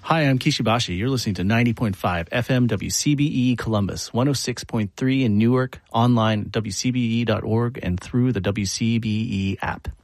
Hi, I'm Kishibashi. You're listening to 90.5 FM WCBE Columbus, 106.3 in Newark, online at WCBE.org and through the WCBE app.